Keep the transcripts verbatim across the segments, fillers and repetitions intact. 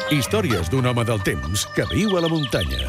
Històries d'un home del temps que viu a la muntanya.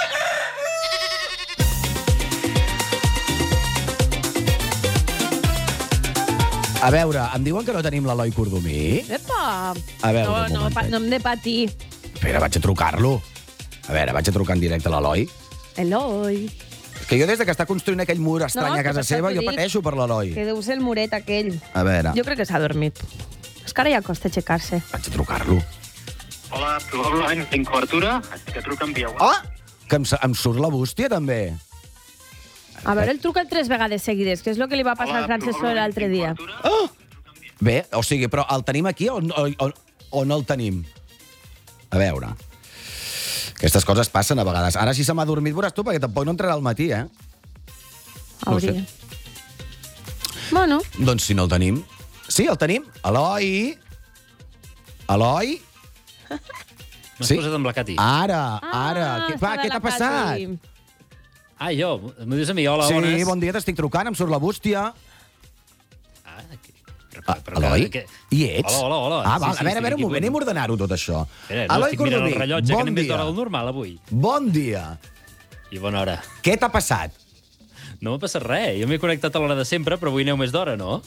A veure, em diuen que no tenim l'Eloi Cordomí? Epa! A veure, no, un no, momentet. no hem de patir. Espera, vaig a trucar-lo. A veure, vaig a trucar en directe a l'Eloi. Eloi. És que jo des de que està construint aquell mur estrany No, a casa que per seva, això jo t'ho dic. pateixo per l'Eloi. Que deu ser el muret aquell. A veure, Jo crec que s'ha dormit. És que ara ja costa aixecar-se. vaig a trucar-lo. Hola, probablement tinc cobertura, així que truca en via web. Oh! Que em, em surt la bústia, també. A veure, el truca tres vegades seguides, que és el que li va passar al Francesco l'altre dia. Oh! Bé, o sigui, però el tenim aquí o, o, o, o no el tenim? A veure. Aquestes coses passen a vegades. Ara si se m'ha dormit, veuràs tu, perquè tampoc no entrarà al matí, eh? No ho sé. Hauria. Bueno, Doncs si no el tenim... Sí, el tenim. Eloi? Eloi? M'has Sí? posat amb la Cati. Ara, ara. Ah, Què, va, està de què la t'ha passat? Cati. Ah, jo? M'ho dius a mi? Hola, Sí, bones. bon dia, t'estic trucant, em surt la bústia. Ah, que... però, Ah, però, Eloi? que- Hi ets? Hola, hola, hola. Ah, Sí, va, sí, a veure, a estic veure, un aquí, moment, bon- anem a ordenar-ho tot això. Espera, no, Eloi estic mirant Cordomí, el rellotge, que bon anem més d'hora dia. del normal, avui. Bon dia. I bona hora. Què t'ha passat? No m'ha passat res. Jo m'he connectat a l'hora de sempre, però avui aneu més d'hora, no?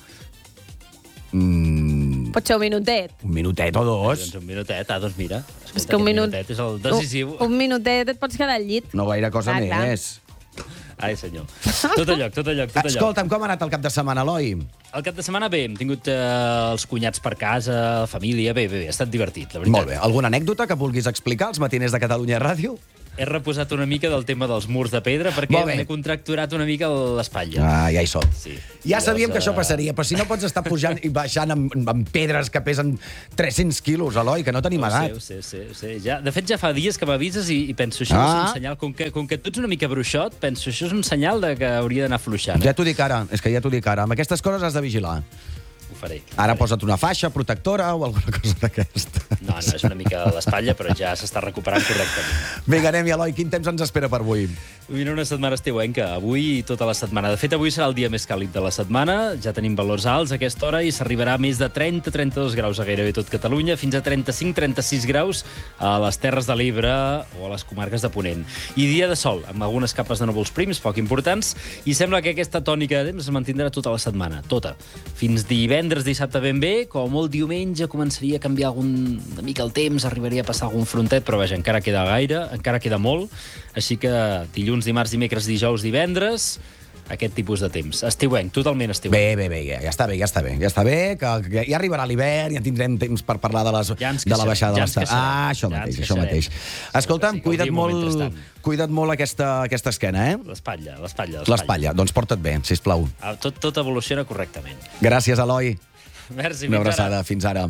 Mm, pot ser un minutet. un minutet o dos. Doncs un minutet. Ah, doncs mira. Escolta, És que un aquest minut... minutet és el decisiu. Un, un minutet et pots quedar al llit. No gaire cosa Clar, clar. més. Ai, senyor. Tot a lloc, tot a lloc, tot a lloc. Escolta'm, com ha anat el cap de setmana, Eloi? El cap de setmana, bé, hem tingut eh, els cunyats per casa, família, bé, bé, bé, ha estat divertit, la veritat. Molt bé. Alguna anècdota que vulguis explicar als matiners de Catalunya Ràdio? He reposat una mica del tema dels murs de pedra perquè Molt bé. m'he contracturat una mica l'espatlla. Ah, ja hi som. Sí. Ja Llavors, sabíem que això eh, passaria, però si no pots estar pujant i baixant amb, amb pedres que pesen tres-cents quilos, Eloi, que no tenim Ho sé, edat. ho sé, ho sé, ho sé. Ja, de fet, ja fa dies que m'avises i, i penso, això Ah. és un senyal, com que, com que tu ets una mica bruixot, penso, això és un senyal de que hauria d'anar fluixant. Ja t'ho dic ara, és que ja t'ho dic ara. Amb aquestes coses has de vigilar. Ho faré. ho Ara faré. posa't una faixa protectora o alguna cosa d'aquesta. No, no, és una mica l'espatlla, però ja s'està recuperant correctament. Vinga, anem-hi, Eloi. Quin temps ens espera per avui? Vine una setmana estiuenca, avui i tota la setmana. De fet, avui serà el dia més càlid de la setmana. Ja tenim valors alts a aquesta hora i s'arribarà a més de trenta a trenta-dos graus a gairebé tot Catalunya, fins a trenta-cinc a trenta-sis graus a les Terres de l'Ebre o a les comarques de Ponent. I dia de sol, amb algunes capes de núvols prims, poc importants, i sembla que aquesta tònica de temps es mantindrà tota la setmana, tota. Fins divendres, dissabte ben bé, com molt diumenge començaria a canviar algun, una mica el temps, arribaria a passar algun frontet, però vaja, encara queda gaire, encara queda molt, així que dilluns, dimarts, dimecres, dijous, divendres, aquest tipus de temps. Estiuenc, totalment estiuenc. Bé, bé, bé, ja està bé, ja està bé. Ja està bé, que, que ja arribarà l'hivern, ja tindrem temps per parlar de, les, Ja ens de la queixarem, baixada ja de ens l'estat. queixarem, Ah, això ja mateix, ens això mateix. queixarem. Escolta'm, Sí, cuida't gaudim-ho molt, mentrestant. cuida't molt aquesta, aquesta esquena, eh? L'espatlla, l'espatlla. L'espatlla. Doncs porta't bé, sisplau. Ah, Tot, tot evoluciona correctament. Gràcies, Eloi. Merci, Una fins ara. abraçada. Fins ara.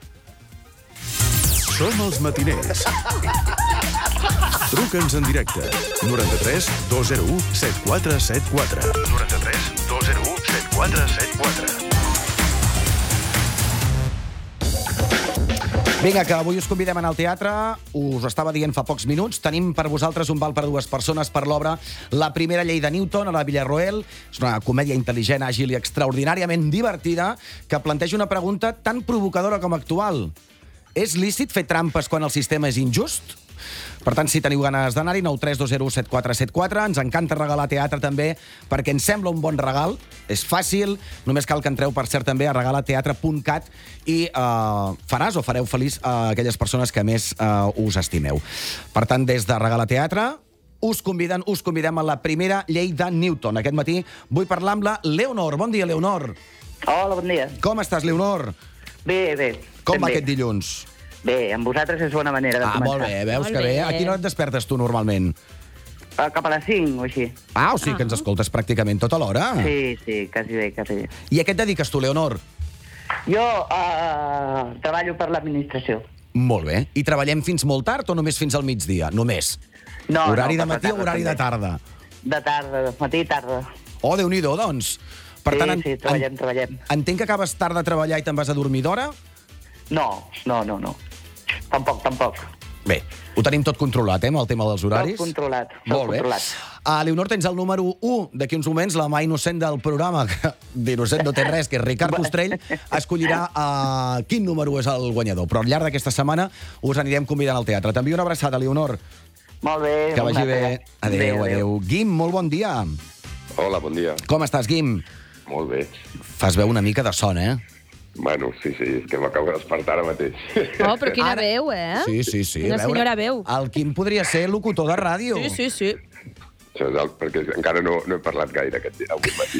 Som els matiners. Truca'ns en directe. noranta-tres dos zero u set quatre set quatre. noranta-tres dos zero u set quatre set quatre. Vinga, que avui us convidem a anar al teatre. Us ho estava dient fa pocs minuts. Tenim per vosaltres un val per dues persones per l'obra La primera llei de Newton, a la Villarroel. És una comèdia intel·ligent, àgil i extraordinàriament divertida que planteja una pregunta tan provocadora com actual. És lícit fer trampes quan el sistema és injust? Per tant, si teniu ganes d'anar-hi, nou tres dos zero u set quatre set quatre. Ens encanta regalar teatre també, perquè ens sembla un bon regal. És fàcil, només cal que entreu, per cert, també a regalateatre punt cat i uh, faràs o fareu feliç a aquelles persones que més uh, us estimeu. Per tant, des de Regalateatre, us conviden, us convidem a la primera llei de Newton. Aquest matí vull parlar amb la Leonor. Bon dia, Leonor. Hola, bon dia. Com estàs, Leonor? Bé, bé. Com ben va bé. aquest dilluns? Bé, amb vosaltres és bona manera de Ah, començar. molt bé, veus Molt que bé. bé. A quina hora et despertes tu normalment? Uh, cap a les cinc o així. Ah, o sigui que ens escoltes pràcticament tota l'hora. Sí, sí, quasi bé, quasi bé. I a què et dediques tu, Leonor? Jo uh, treballo per l'administració. Molt bé. I treballem fins molt tard o només fins al migdia? Només. No, horari no, de per la matí o tarda, horari també. de tarda? De tarda, de matí i tarda. Oh, Déu-n'hi-do, doncs. Per Sí, tant, en- sí, treballem, en- treballem. Entenc que acabes tard de treballar i te'n vas a dormir d'hora? No, no, no, no. Tampoc, tampoc. Bé, ho tenim tot controlat, eh, amb el tema dels horaris? Tot controlat, tot Molt bé. controlat. A Leonor tens el número u d'aquí uns moments, la mà innocent del programa, que d'innocent no té res, que és Ricard Ostrell, escollirà uh, quin número és el guanyador. Però al llarg d'aquesta setmana us anirem convidant al teatre. T'envio una abraçada, Leonor. Molt bé. Que vagi bé. Adéu, Adéu, adéu. Guim, molt bon dia. Hola, bon dia. Com estàs, Guim? Molt bé. Fas veu una mica de son, eh? Bueno, sí, sí, és que m'acabo de despertar ara mateix. Oh, però quina Ara- veu, eh? Sí, sí, sí. Quina a veure, senyora veu. El Quim podria ser locutor de ràdio. Sí, sí, sí. Això és el, perquè encara no, no he parlat gaire aquest dia, avui matí.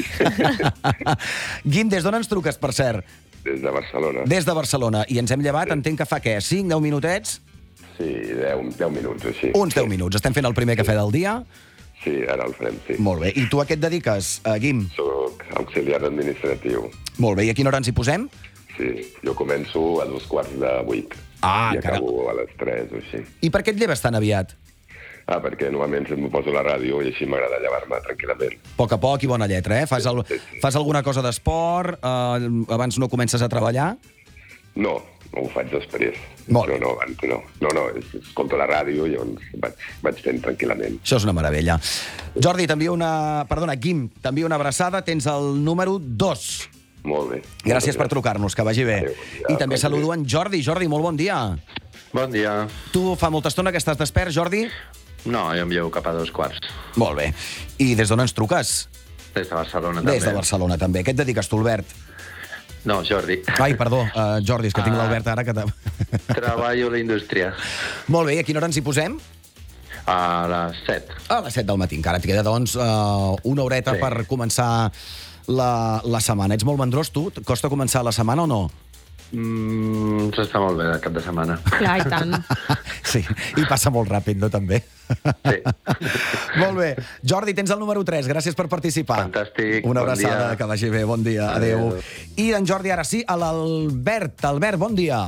Guim, des d'on ens truques, per cert? Des de Barcelona. Des de Barcelona. I ens hem llevat, entenc que fa què? cinc, deu minutets? Sí, deu minuts, així. Uns deu minuts. Estem fent el primer cafè del dia. Sí, ara el farem, sí. Molt bé. I tu a què et dediques, uh, Guim? Soc auxiliar administratiu. Molt bé. I a quina hora ens hi posem? Sí, jo començo a dos quarts de vuit. Ah, I encara- acabo a les tres o així. I per què et lleves tan aviat? Ah, perquè normalment sempre poso la ràdio i així m'agrada llevar-me tranquil·lament. A poc a poc i bona lletra, eh? Fas, el, fas alguna cosa d'esport? Uh, abans no comences a treballar? No, no ho faig després. Molt No, bé. no, abans no. No, no, es- escolto la ràdio i llavors vaig, vaig fent tranquil·lament. Això és una meravella. Jordi, t'envio una... Perdona, Guim, t'envio una abraçada. Tens el número dos. Molt bé. Gràcies Moltes per trucar-nos, que vagi bé. Adéu, bon dia. I també Bon saludo dia. en Jordi. Jordi, molt bon dia. Bon dia. Tu fa molta estona que estàs despert, Jordi? No, jo em llevo cap a dos quarts. Molt bé. I des d'on ens truques? Des de Barcelona, Des de també. Barcelona, també. Què et dediques tu, Albert? No, Jordi. Ai, perdó, uh, Jordi, és que tinc Ah. l'Albert ara que... te- Treballo a la indústria. Molt bé, i a quina hora ens hi posem? A les set. A les set del matí. Encara et queda, doncs, uh, una horeta Sí. per començar la, la setmana. Ets molt mandrós, tu? Et costa començar la setmana o no? Mm, S'està molt bé el cap de setmana. Clar, i tant. Sí, i passa molt ràpid, no, també? Sí. Molt bé. Jordi, tens el número tres. Gràcies per participar. Fantàstic. Una Bon abraçada, dia. que vagi bé. Bon dia. Adéu. Adéu. I d'en Jordi, ara sí, a l'Albert. Albert, bon dia.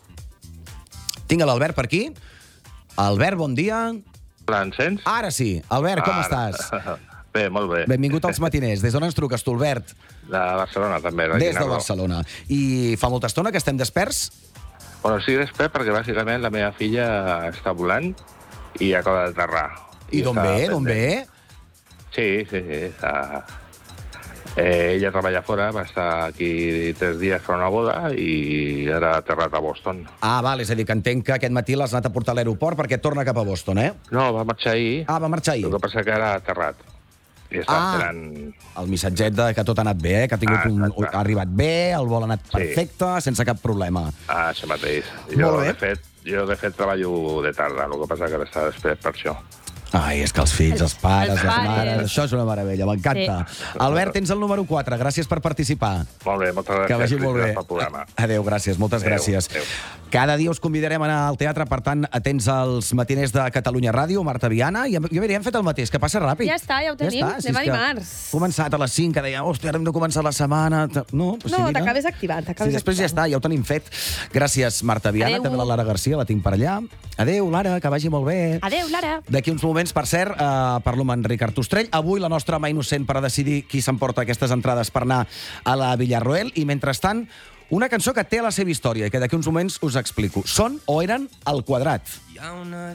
Tinc a l'Albert per aquí. Albert, bon dia. L'encens? Ara sí. Albert, com Ara. estàs? Bé, molt bé. Benvingut als matiners. Des d'on ens truques tu, Albert? De Barcelona, també. Des de Guinardó. Barcelona. I fa molta estona que estem desperts? Bueno, sí, despert perquè bàsicament la meva filla està volant i acaba d'aterrar. I d'on està ve? D'on pendent. ve? Sí, sí, sí. Està... Eh, ella treballa fora, va estar aquí tres dies per una boda i ara ha aterrat a Boston. Ah, val, és a dir, que entenc que aquest matí l'has anat a portar a l'aeroport perquè torna cap a Boston, eh? No, va marxar ahir. Ah, va marxar ahir. El que passa que ara ha aterrat. I està Ah. esperant... El missatget de que tot ha anat bé, eh? que ha, tingut Ah, un, exacte. ha arribat bé, el vol ha anat Sí. perfecte, sense cap problema. Ah, això mateix. Molt Jo, bé. de fet, jo, de fet, treballo de tarda, el que passa que ara està despert per això. Ai, és que els fills, els pares, Els les pares. mares... Això és una meravella, m'encanta. Sí. Albert, tens el número quatre. Gràcies per participar. Molt bé, moltes gràcies. Que vagi molt bé. Felicitats pel programa. Adéu, gràcies, moltes Adéu, gràcies. adéu. Cada dia us convidarem a anar al teatre, per tant, atents als matiners de Catalunya Ràdio, Marta Viana, i jo mira, hem fet el mateix, que passa ràpid. Ja està, ja ho tenim. està, si Demà és que dimarts. He començat a les cinc, que deia, hòstia, ara hem de començar la setmana... No, doncs sí, No, mira. t'acabes activant, Sí, t'acabes després ja activant. està, ja ho tenim fet. Gràcies, Marta Viana, Adéu. també la Lara Garcia, la tinc per allà. Adéu, Lara, que vagi molt bé. Adéu, Lara. D'aquí uns moments, per cert, eh, parlo amb en Ricard Ostrell. Avui la nostra mà innocent per a decidir qui s'emporta aquestes entrades per anar a la Villarroel. I mentrestant, una cançó que té la seva història i que d'aquí uns moments us explico. Són o eren al quadrat. Hi ha una